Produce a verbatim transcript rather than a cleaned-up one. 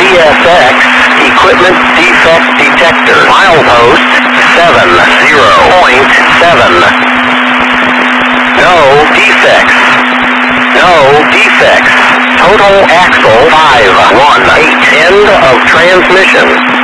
C S X, equipment defect detector. Milepost seven zero point seven. No defects. No defects. Total axle five one eight. End of transmission.